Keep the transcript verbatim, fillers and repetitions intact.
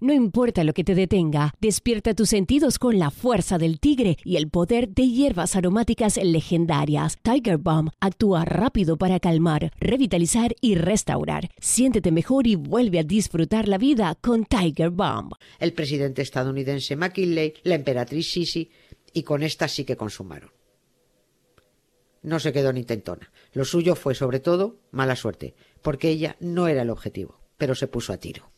No importa lo que te detenga, despierta tus sentidos con la fuerza del tigre y el poder de hierbas aromáticas legendarias. Tiger Balm actúa rápido para calmar, revitalizar y restaurar. Siéntete mejor y vuelve a disfrutar la vida con Tiger Balm. El presidente estadounidense McKinley, la emperatriz Sisi, y con esta sí que consumaron. No se quedó ni intentona. Lo suyo fue, sobre todo, mala suerte, porque ella no era el objetivo, pero se puso a tiro.